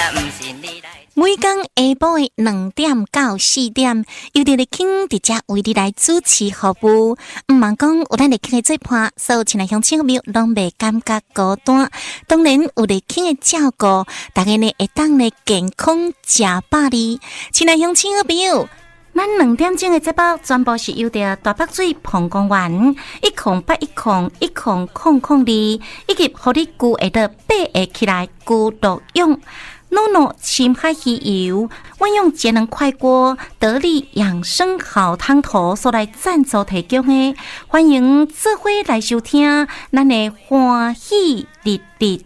每天下晡的2點到4點，由佇咧傾直接為你來主持服務。唔茫講有咱咧傾嘅做伴，所有親愛鄉親朋友攏袂感覺孤單。當然有咧傾嘅照顧，大家呢會當咧健康食飽哩。親愛鄉親朋友，咱2點鐘嘅節目全部是由着大北水澎公園108101002，以及互你具會得8個起來具錄用。NONO 深海魚油，運用節能快鍋得力養生好湯頭所來贊助提供的，歡迎做伙來收聽咱的歡喜日日